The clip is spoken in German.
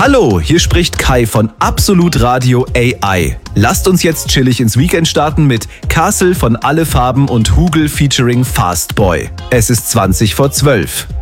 Hallo, hier spricht Kai von Absolut Radio AI. Lasst uns jetzt chillig ins Weekend starten mit Castle von Alle Farben und Hugel featuring Fastboy. Es ist 20 vor 12.